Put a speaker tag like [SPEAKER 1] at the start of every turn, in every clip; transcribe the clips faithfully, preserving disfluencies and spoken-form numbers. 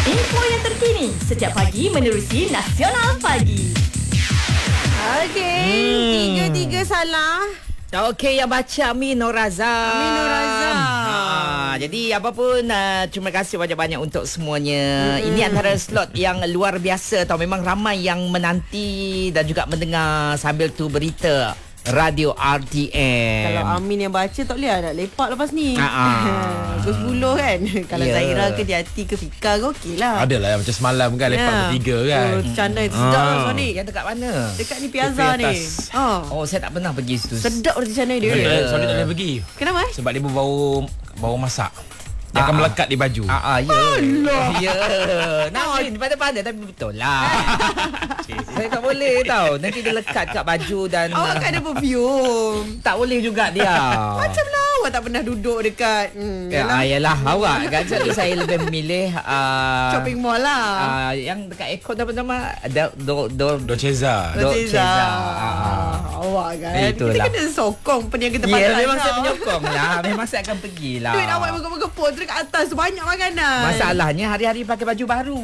[SPEAKER 1] Info yang terkini setiap pagi menerusi Nasional Pagi.
[SPEAKER 2] Okey,
[SPEAKER 3] Hmm.
[SPEAKER 2] tiga-tiga salah.
[SPEAKER 3] Okey, yang baca Amin Nur Razak.
[SPEAKER 2] Amin Nur Razak.
[SPEAKER 3] Ha, jadi apa pun uh, terima kasih banyak-banyak untuk semuanya. Hmm. Ini antara slot yang luar biasa tau. Memang ramai yang menanti dan juga mendengar sambil tu berita Radio R T M.
[SPEAKER 2] Kalau Amin yang baca tak boleh nak lepak lepas ni.
[SPEAKER 3] Ah.
[SPEAKER 2] Pukul sepuluh kan. Kalau
[SPEAKER 3] Ya.
[SPEAKER 2] Zahira ke Jati ke Fika ke okey lah.
[SPEAKER 4] Adalah macam semalam kan, lepak
[SPEAKER 2] Ya.
[SPEAKER 4] bertiga kan.
[SPEAKER 2] Oh, candai tu sedap
[SPEAKER 4] Ah.
[SPEAKER 2] lah Sonic.
[SPEAKER 3] Yang dekat mana?
[SPEAKER 2] Dekat ni Piazza
[SPEAKER 4] Tepi
[SPEAKER 2] ni.
[SPEAKER 4] atas.
[SPEAKER 2] Oh.
[SPEAKER 3] Oh, saya tak pernah pergi situ.
[SPEAKER 2] Sedap roti canai dia.
[SPEAKER 4] Yeah. Sorry tak boleh pergi.
[SPEAKER 2] Kenapa? eh?
[SPEAKER 4] Sebab dia berbau bau masak. Dia akan
[SPEAKER 3] Ah,
[SPEAKER 4] melekat di baju.
[SPEAKER 3] Ah, ah, ya. Ya. Nak Amin pandai-pandai tapi betul lah. Saya tak boleh tau. Nanti dia lekat kat baju dan
[SPEAKER 2] Awak kan ada perfume.
[SPEAKER 3] tak boleh juga dia.
[SPEAKER 2] Macam lah awak tak pernah duduk dekat hmm,
[SPEAKER 3] Ya, ah, yalah awak kan. Jadi saya lebih memilih uh,
[SPEAKER 2] shopping mall lah.
[SPEAKER 3] uh, yang dekat aircon apa-apa do do do
[SPEAKER 4] Dolceza.
[SPEAKER 3] Dolceza.
[SPEAKER 2] Ah, awak kan.
[SPEAKER 3] Itulah.
[SPEAKER 2] Kita kena sokong peniaga
[SPEAKER 3] Ya,
[SPEAKER 2] tempatan.
[SPEAKER 3] memang saya
[SPEAKER 2] tau.
[SPEAKER 3] menyokong lah. Memang saya akan pergilah.
[SPEAKER 2] Duit awak bergepuk-gepuk tu dekat atas tu banyak makanan.
[SPEAKER 3] Masalahnya hari-hari pakai baju baru.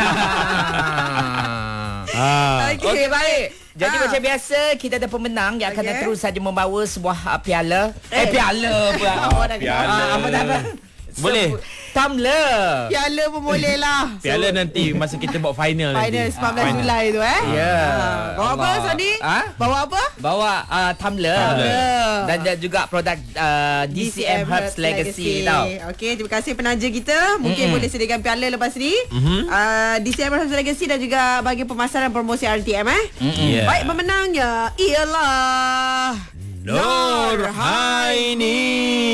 [SPEAKER 4] Ah.
[SPEAKER 2] Okey.
[SPEAKER 3] Okey, baik. Jadi
[SPEAKER 2] Ah.
[SPEAKER 3] macam biasa kita ada pemenang yang akan
[SPEAKER 2] Okey.
[SPEAKER 3] terus saja membawa sebuah uh, piala. Eh,
[SPEAKER 2] Eh.
[SPEAKER 3] piala pula.
[SPEAKER 2] Awak dah
[SPEAKER 4] piala.
[SPEAKER 3] Ah, apa nama?
[SPEAKER 4] Boleh.
[SPEAKER 3] Tumbler.
[SPEAKER 2] Piala pun boleh lah.
[SPEAKER 4] Piala nanti masa kita buat final
[SPEAKER 2] Final
[SPEAKER 4] nanti.
[SPEAKER 2] sembilan belas
[SPEAKER 4] Ah,
[SPEAKER 2] Julai tu eh.
[SPEAKER 3] Ya.
[SPEAKER 2] Ah, bawa apa
[SPEAKER 3] Allah.
[SPEAKER 2] Sadi?
[SPEAKER 3] Ah?
[SPEAKER 2] Bawa apa?
[SPEAKER 3] Bawa uh, tumbler.
[SPEAKER 4] Tumbler.
[SPEAKER 3] Dan dan juga produk uh, D C M Herbs Legacy tau.
[SPEAKER 2] Okey, terima kasih penaja kita. Mungkin
[SPEAKER 3] Mm-mm.
[SPEAKER 2] boleh sediakan piala lepas ni.
[SPEAKER 4] Mhm.
[SPEAKER 2] Uh, D C M Herbs Legacy dan juga bagi pemasaran promosi R T M eh.
[SPEAKER 4] Yeah.
[SPEAKER 2] Baik, pemenangnya ialah
[SPEAKER 4] Nur Haini.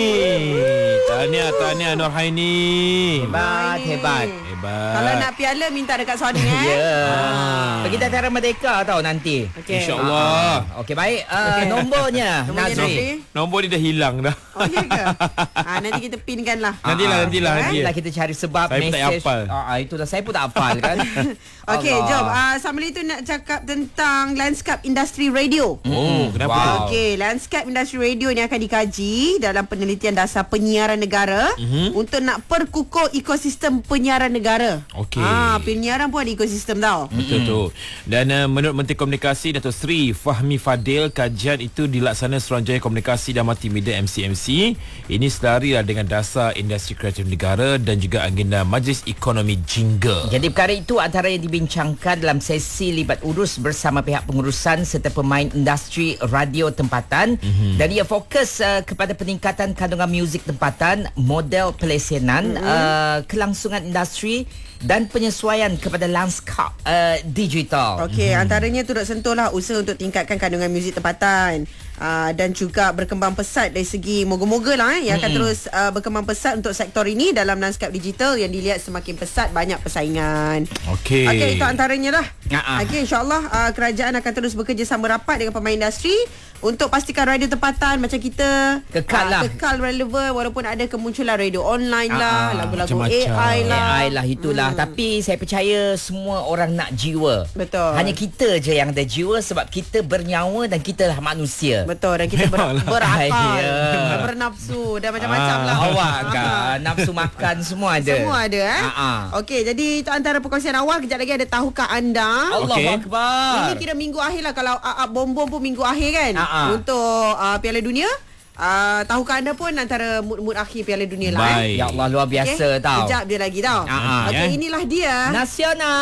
[SPEAKER 4] Tahniah, tahniah Nur Haini.
[SPEAKER 3] Hebat, hebat.
[SPEAKER 4] Hebat.
[SPEAKER 2] Kalau nak piala minta dekat Sony eh.
[SPEAKER 3] Ya.
[SPEAKER 4] Ah.
[SPEAKER 3] Pergi Dataran Merdeka tau nanti.
[SPEAKER 2] Okey.
[SPEAKER 4] InsyaAllah.
[SPEAKER 3] Okey, baik. Uh,
[SPEAKER 2] Okey.
[SPEAKER 3] Nombornya
[SPEAKER 2] Nombornya
[SPEAKER 3] Nazri.
[SPEAKER 2] Nazri.
[SPEAKER 4] Nombor dia dah hilang dah.
[SPEAKER 2] Oh, ya ke? Ha, nanti kita pinkan lah.
[SPEAKER 4] Nantilah,
[SPEAKER 3] Ah,
[SPEAKER 4] nantilah,
[SPEAKER 2] eh?
[SPEAKER 4] nanti.
[SPEAKER 3] Nantilah kita cari sebab
[SPEAKER 4] Saya pun tak
[SPEAKER 3] mesej.
[SPEAKER 4] hafal.
[SPEAKER 3] Ah, itu dah saya pun tak hafal kan.
[SPEAKER 2] Okey,
[SPEAKER 3] Allah.
[SPEAKER 2] jom. Uh, sambil itu nak cakap tentang landscape industri radio.
[SPEAKER 4] Oh, kenapa
[SPEAKER 3] Wow.
[SPEAKER 4] tu?
[SPEAKER 2] Okey, landscape industri radio ni akan dikaji dalam penelitian dasar penyiaran negara
[SPEAKER 4] Mhm.
[SPEAKER 2] untuk nak perkukuh ekosistem penyiaran negara.
[SPEAKER 4] Okey.
[SPEAKER 2] Ah, penyiaran pun ada ekosistem tau.
[SPEAKER 4] Betul tu. Dan uh, menurut Menteri Komunikasi Datuk Seri Fahmi Fadil, kajian itu dilaksana Suruhanjaya Komunikasi dan Multimedia M C M C. Ini selari lah dengan dasar industri kreatif negara dan juga agenda Majlis Ekonomi Jingga.
[SPEAKER 3] Jadi perkara itu antara yang dibincangkan dalam sesi libat urus bersama pihak pengurusan serta pemain industri radio tempatan. Mm-hmm. Dan ia fokus uh, kepada peningkatan kandungan muzik tempatan, model pelesenan, mm-hmm. uh, kelangsungan industri dan penyesuaian kepada lanskap uh, digital.
[SPEAKER 2] Okey, hmm. antaranya turut sentuhlah usaha untuk tingkatkan kandungan muzik tempatan uh, dan juga berkembang pesat dari segi moga-moga lah eh, yang akan
[SPEAKER 3] Mm-mm.
[SPEAKER 2] terus uh, berkembang pesat untuk sektor ini dalam lanskap digital yang dilihat semakin pesat, banyak persaingan.
[SPEAKER 4] Okey.
[SPEAKER 2] Okey, itu antaranya lah.
[SPEAKER 3] Ya-ah.
[SPEAKER 2] Okey, insyaAllah uh, kerajaan akan terus bekerjasama rapat dengan pemain industri untuk pastikan radio tempatan macam kita
[SPEAKER 3] Kekal lah.
[SPEAKER 2] kekal relevan walaupun ada kemunculan radio online
[SPEAKER 3] Ah,
[SPEAKER 2] lah,
[SPEAKER 3] ah,
[SPEAKER 2] lagu-lagu A
[SPEAKER 4] macam-macam.
[SPEAKER 2] I lah.
[SPEAKER 3] A I lah itulah. Hmm. Tapi saya percaya semua orang nak jiwa.
[SPEAKER 2] Betul.
[SPEAKER 3] Hanya kita je yang ada jiwa sebab kita bernyawa dan kita lah manusia.
[SPEAKER 2] Betul, dan kita ber,
[SPEAKER 4] Memanglah.
[SPEAKER 2] berakal,
[SPEAKER 3] Ya.
[SPEAKER 2] bernafsu dan macam-macam
[SPEAKER 4] Ah.
[SPEAKER 2] lah.
[SPEAKER 3] Awak kan nafsu makan semua ada.
[SPEAKER 2] Semua ada eh.
[SPEAKER 3] Ha ah.
[SPEAKER 2] Okey, jadi itu antara perkongsian awal. Kejap lagi ada tahukah anda?
[SPEAKER 3] Allahu
[SPEAKER 4] Okey.
[SPEAKER 3] akbar.
[SPEAKER 2] Ini kira minggu akhir lah. Kalau uh, uh, bom-bom pun minggu akhir kan.
[SPEAKER 3] Ha, ha.
[SPEAKER 2] Untuk uh, Piala Dunia. Uh, tahukah anda pun antara mood-mood akhir Piala Dunia lah eh.
[SPEAKER 4] Baik.
[SPEAKER 3] Ya Allah luar biasa
[SPEAKER 2] Okey,
[SPEAKER 3] tau.
[SPEAKER 2] Kejap dia lagi tau.
[SPEAKER 3] Ha, ha,
[SPEAKER 2] Okey,
[SPEAKER 4] eh.
[SPEAKER 2] inilah dia.
[SPEAKER 3] Nasional